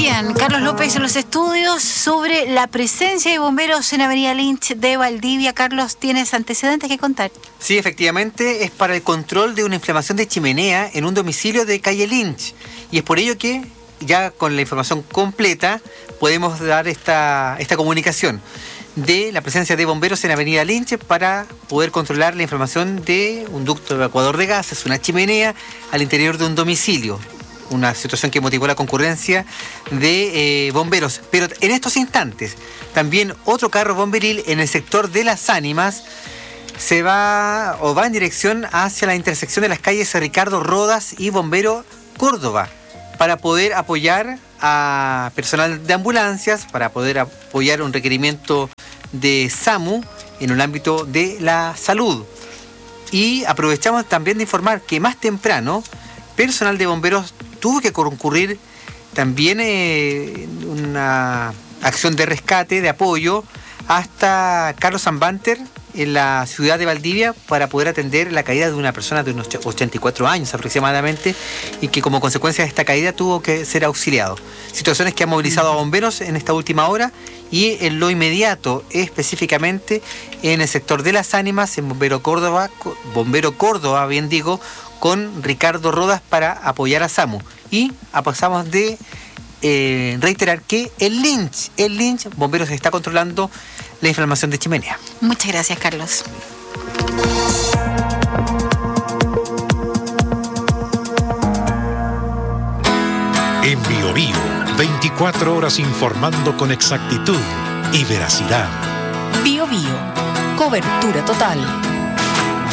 Bien, Carlos López en los estudios sobre la presencia de bomberos en Avenida Lynch de Valdivia. Carlos, ¿tienes antecedentes que contar? Sí, efectivamente, es para el control de una inflamación de chimenea en un domicilio de calle Lynch. Y es por ello que ya con la información completa podemos dar esta comunicación de la presencia de bomberos en Avenida Lynch para poder controlar la inflamación de un ducto evacuador de gases, una chimenea al interior de un domicilio. Una situación que motivó la concurrencia de bomberos. Pero en estos instantes, también otro carro bomberil en el sector de Las Ánimas va en dirección hacia la intersección de las calles Ricardo Rodas y Bombero Córdoba para poder apoyar a personal de ambulancias, para poder apoyar un requerimiento de SAMU en el ámbito de la salud. Y aprovechamos también de informar que más temprano personal de bomberos tuvo que concurrir también una acción de rescate, de apoyo, hasta Carlos Zambanter, en la ciudad de Valdivia, para poder atender la caída de una persona de unos 84 años aproximadamente, y que como consecuencia de esta caída tuvo que ser auxiliado. Situaciones que han movilizado a bomberos en esta última hora, y en lo inmediato, específicamente en el sector de Las Ánimas, en Bombero Córdoba, bien digo, con Ricardo Rodas para apoyar a SAMU. Y pasamos de reiterar que el Lynch, bomberos está controlando la inflamación de chimenea. Muchas gracias, Carlos. En BioBio, 24 horas informando con exactitud y veracidad. BioBio, cobertura total.